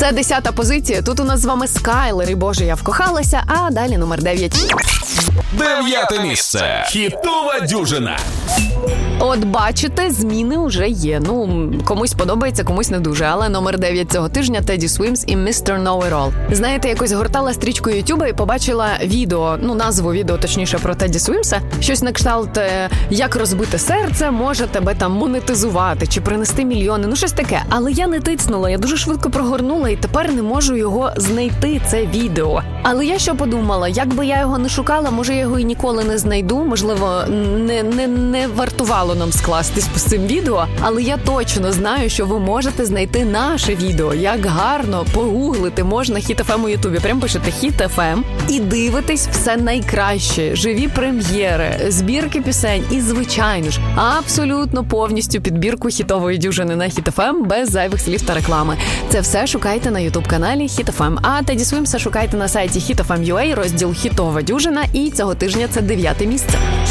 Це 10-та позиція. Тут у нас з вами Скайлер і «Боже, я вкохалася», а далі номер 9. 9-те місце. Хітова дюжина. От бачите, зміни вже є. Комусь подобається, комусь не дуже. Але номер 9 цього тижня – Teddy Swims і «Mr. Know-It-All». Знаєте, якось гортала стрічку Ютуба і побачила відео, назву відео, точніше, про Тедді Свімса. Щось на кшталт «Як розбити серце може тебе там монетизувати чи принести мільйони». Щось таке. Але я не тицнула, я дуже швидко прогорнула і тепер не можу його знайти, це відео. Але я що подумала, якби я його не шукала, може я його і ніколи не знайду, можливо, не вартувало нам скластись по цим відео, але я точно знаю, що ви можете знайти наше відео. Як гарно погуглити можна Hit FM у Ютубі. Прям пишете Hit FM і дивитесь все найкраще. Живі прем'єри, збірки пісень і, звичайно ж, абсолютно повністю підбірку хітової дюжини на Hit FM без зайвих слів та реклами. Це все шукайте на Ютуб-каналі Hit FM. А Teddy Swims шукайте на сайті Hit FM.ua, розділ «Хітова дюжина», і цього тижня це 9-те місце.